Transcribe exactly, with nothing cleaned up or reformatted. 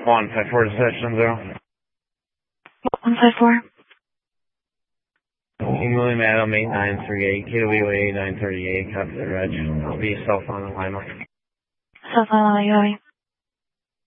one five four to section zero. one five four. William Adam eight nine three eight, K W A nine thirty-eight, copy the reg. I'll be cell phone and line. Cell phone line,